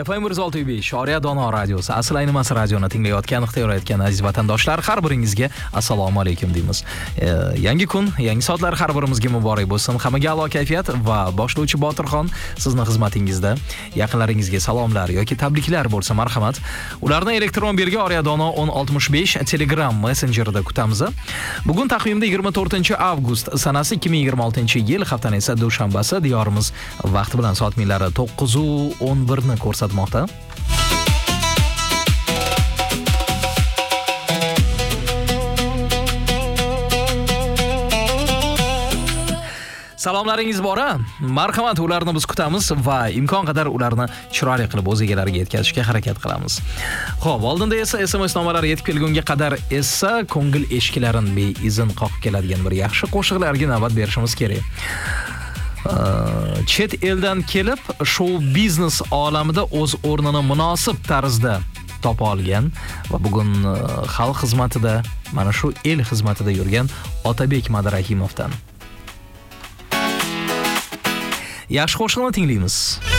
FM 106.5 Shoriya Dono radiosi, asl aynimas radioni tinglayotgan, ixtiyorlayotgan aziz vatandoshlar, har biringizga assalomu alaykum deymiz. Yangi kun, yangi soatlar har birimizga muborak bo'lsin. Hammaga a'lo kayfiyat va boshlovchi Botirxon sizni xizmatingizda. Yaqinlaringizga salomlar yoki tabriklar bo'lsa marhamat. Ularni elektron belgi Shoriya Dono 1065 Telegram messenjerida kutamiz. Bugun taqvimda 24-avgust sanasi 2026-yil, haftaning esa dushanbasi, diyorimiz vaqti bilan soat millari 9:11 ni ko'rsatmoqda. Salomlaringiz bor-a? Marhamat, ularni biz kutamiz va imkon qadar ularni chiroyli qilib o'z egalariga yetkazishga harakat qilamiz. Xo'p, oldinda esa SMS nomalari yetib kelgunga qadar esa ko'ngil eshiklarini beizin qoqib keladigan bir yaxshi qo'shiqlarga navbat berishimiz kerak. Chet eldan kelib show biznes olamida o'z o'rnini munosib tarzda topa olgan va bugun xalq xizmatida, mana shu el xizmatida yurgan Otabek Madarahimovdan yaxshi qo'shiqni tinglaymiz.